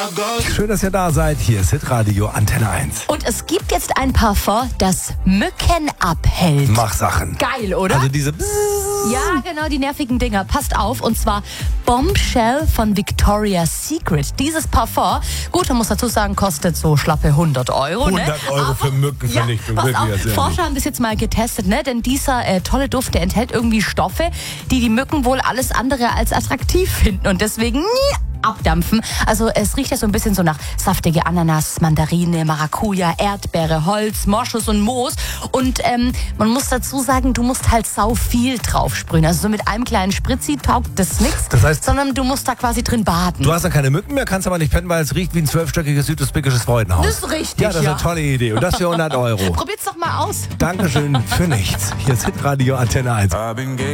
Schön, dass ihr da seid. Hier ist Hitradio Antenne 1. Und es gibt jetzt ein Parfum, das Mücken abhält. Mach Sachen. Geil, oder? Also diese Ja, genau, die nervigen Dinger. Passt auf, und zwar Bombshell von Victoria's Secret. Dieses Parfum, gut, man muss dazu sagen, kostet so schlappe 100 Euro. 100 ne? Euro für Mückenvernichtung. Ja, pass auf, wirklich, Forscher haben das jetzt mal getestet, ne? Denn dieser tolle Duft, der enthält irgendwie Stoffe, die Mücken wohl alles andere als attraktiv finden und deswegen abdampfen. Also es riecht ja so ein bisschen so nach saftige Ananas, Mandarine, Maracuja, Erdbeere, Holz, Moschus und Moos. Und man muss dazu sagen, du musst halt sau viel drauf sprühen. Also so mit einem kleinen Spritzi taugt das nichts, Das heißt, sondern du musst da quasi drin baden. du hast dann keine Mücken mehr, kannst aber nicht pennen, weil es riecht wie ein 12-stöckiges südusbekisches Freudenhaus. Das ist richtig, Ja, das ist eine tolle Idee. Und das für 100 Euro. Probiert's doch mal aus. Dankeschön für nichts. Hier ist Hitradio Antenne 1.